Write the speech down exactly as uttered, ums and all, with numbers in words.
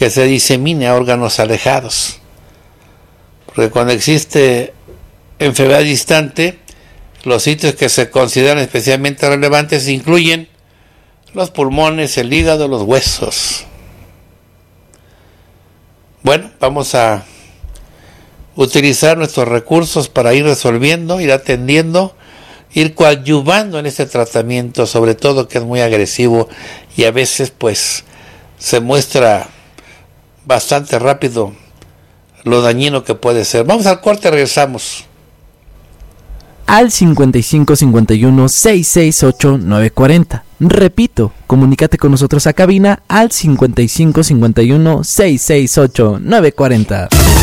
que se disemine a órganos alejados. Porque cuando existe enfermedad distante, los sitios que se consideran especialmente relevantes incluyen los pulmones, el hígado, los huesos. Bueno, vamos a utilizar nuestros recursos para ir resolviendo, ir atendiendo, ir coadyuvando en este tratamiento, sobre todo que es muy agresivo y a veces pues se muestra bastante rápido lo dañino que puede ser. Vamos al corte, regresamos. Al cincuenta y cinco cincuenta y uno seiscientos sesenta y ocho nueve cuarenta. Repito, comunícate con nosotros a cabina al cincuenta y cinco cincuenta y uno seiscientos sesenta y ocho nueve cuarenta.